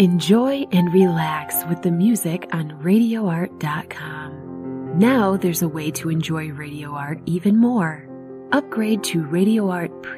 Enjoy and relax with the music on RadioArt.com. Now there's a way to enjoy Radio Art even more. Upgrade to Radio Art